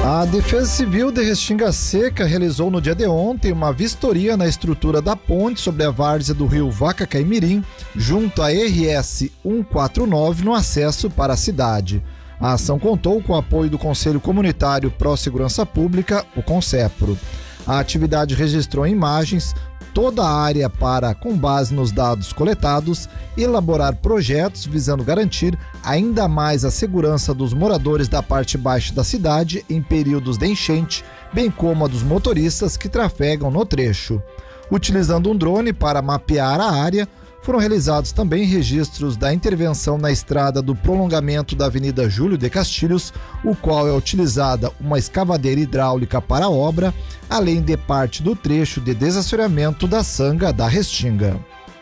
A Defesa Civil de Restinga Seca realizou no dia de ontem uma vistoria na estrutura da ponte sobre a várzea do rio Vaca-Caimirim, junto à RS 149 no acesso para a cidade. A ação contou com o apoio do Conselho Comunitário Pró-Segurança Pública, o CONSEPRO. A atividade registrou imagens toda a área para, com base nos dados coletados, elaborar projetos visando garantir ainda mais a segurança dos moradores da parte baixa da cidade em períodos de enchente, bem como a dos motoristas que trafegam no trecho. Utilizando um drone para mapear a área, foram realizados também registros da intervenção na estrada do prolongamento da Avenida Júlio de Castilhos, o qual é utilizada uma escavadeira hidráulica para a obra, além de parte do trecho de desassoreamento da Sanga da Restinga.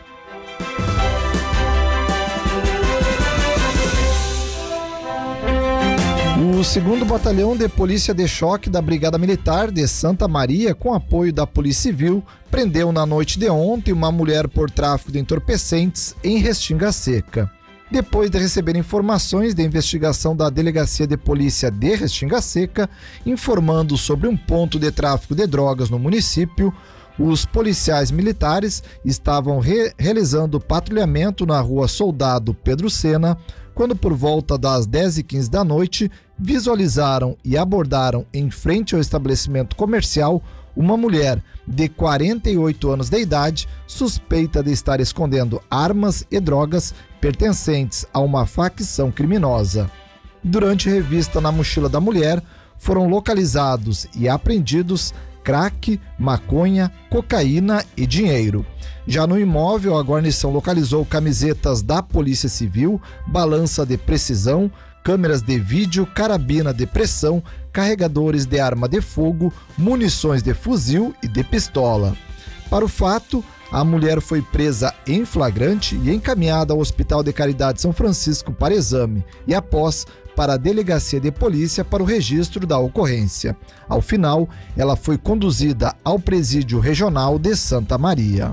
O 2º Batalhão de Polícia de Choque da Brigada Militar de Santa Maria, com apoio da Polícia Civil, prendeu na noite de ontem uma mulher por tráfico de entorpecentes em Restinga Seca. Depois de receber informações de investigação da Delegacia de Polícia de Restinga Seca, informando sobre um ponto de tráfico de drogas no município, os policiais militares estavam realizando patrulhamento na rua Soldado Pedro Sena, quando por volta das 10h15 da noite, visualizaram e abordaram em frente ao estabelecimento comercial uma mulher de 48 anos de idade, suspeita de estar escondendo armas e drogas pertencentes a uma facção criminosa. Durante revista na mochila da mulher, foram localizados e apreendidos crack, maconha, cocaína e dinheiro. Já no imóvel, a guarnição localizou camisetas da Polícia Civil, balança de precisão, câmeras de vídeo, carabina de pressão, carregadores de arma de fogo, munições de fuzil e de pistola. Para o fato, a mulher foi presa em flagrante e encaminhada ao Hospital de Caridade São Francisco para exame e após para a Delegacia de Polícia para o registro da ocorrência. Ao final, ela foi conduzida ao Presídio Regional de Santa Maria.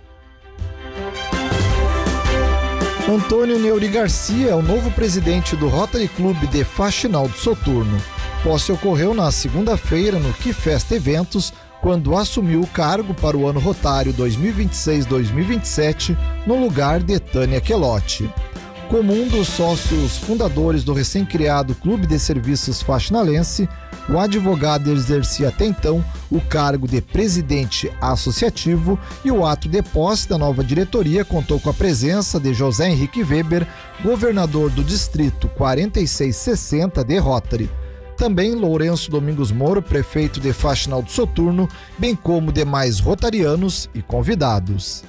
Antônio Neuri Garcia é o novo presidente do Rotary Club de Faxinal do Soturno. Posse ocorreu na segunda-feira no Que Festa Eventos, quando assumiu o cargo para o ano rotário 2026-2027, no lugar de Tânia Quelotti. Como um dos sócios fundadores do recém-criado Clube de Serviços Faxinalense, o advogado exercia até então o cargo de presidente associativo e o ato de posse da nova diretoria contou com a presença de José Henrique Weber, governador do Distrito 4660 de Rotary. Também Lourenço Domingos Moro, prefeito de Faxinal do Soturno, bem como demais rotarianos e convidados.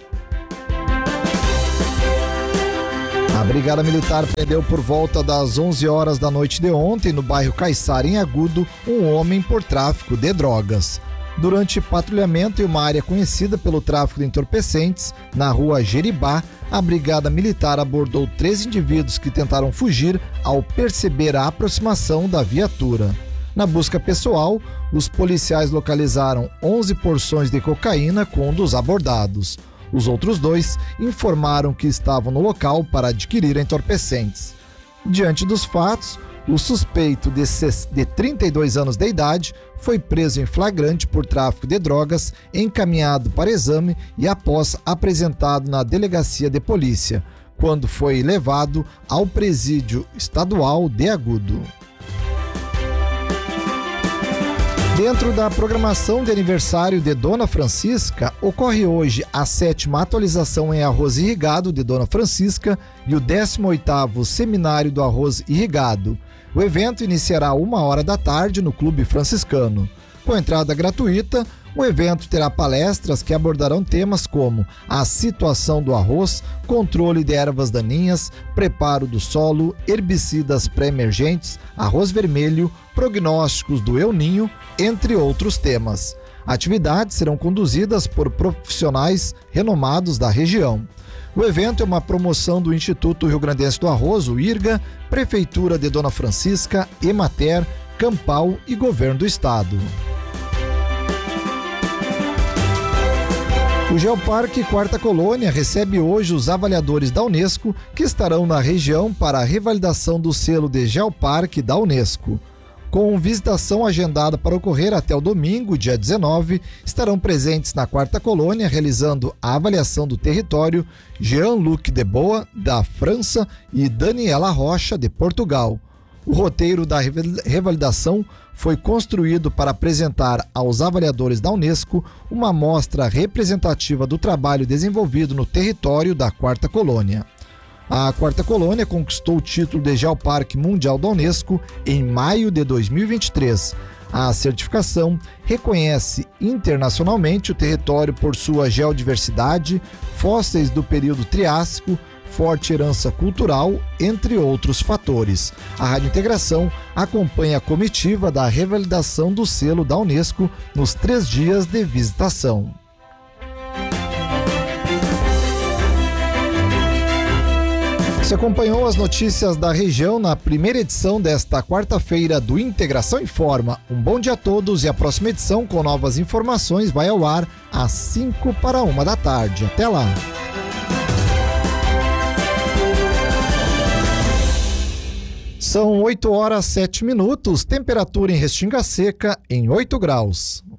A Brigada Militar prendeu por volta das 11 horas da noite de ontem, no bairro Caiçara, em Agudo, um homem por tráfico de drogas. Durante patrulhamento em uma área conhecida pelo tráfico de entorpecentes, na rua Jeribá, a Brigada Militar abordou 3 indivíduos que tentaram fugir ao perceber a aproximação da viatura. Na busca pessoal, os policiais localizaram 11 porções de cocaína com um dos abordados. Os outros 2 informaram que estavam no local para adquirir entorpecentes. Diante dos fatos, o suspeito de 32 anos de idade foi preso em flagrante por tráfico de drogas, encaminhado para exame e após apresentado na delegacia de polícia, quando foi levado ao presídio estadual de Agudo. Dentro da programação de aniversário de Dona Francisca, ocorre hoje a 7ª atualização em arroz irrigado de Dona Francisca e o 18º Seminário do Arroz Irrigado. O evento iniciará 13h no Clube Franciscano. Com entrada gratuita, o evento terá palestras que abordarão temas como a situação do arroz, controle de ervas daninhas, preparo do solo, herbicidas pré-emergentes, arroz vermelho, prognósticos do El Ninho, entre outros temas. Atividades serão conduzidas por profissionais renomados da região. O evento é uma promoção do Instituto Rio Grandense do Arroz, o IRGA, Prefeitura de Dona Francisca, Emater, Campal e Governo do Estado. O Geoparque Quarta Colônia recebe hoje os avaliadores da Unesco que estarão na região para a revalidação do selo de Geoparque da Unesco. Com visitação agendada para ocorrer até o domingo, dia 19, estarão presentes na 4ª Colônia, realizando a avaliação do território, Jean-Luc Deboa, da França, e Daniela Rocha, de Portugal. O roteiro da revalidação foi construído para apresentar aos avaliadores da Unesco uma amostra representativa do trabalho desenvolvido no território da 4ª Colônia. A 4ª Colônia conquistou o título de Geoparque Mundial da Unesco em maio de 2023. A certificação reconhece internacionalmente o território por sua geodiversidade, fósseis do período Triássico, forte herança cultural, entre outros fatores. A Rádio Integração acompanha a comitiva da revalidação do selo da Unesco nos 3 dias de visitação. Você acompanhou as notícias da região na primeira edição desta quarta-feira do Integração Informa. Um bom dia a todos e a próxima edição com novas informações vai ao ar às 1:55 da tarde. Até lá! São 8 horas 7 minutos, temperatura em Restinga Seca em 8 graus.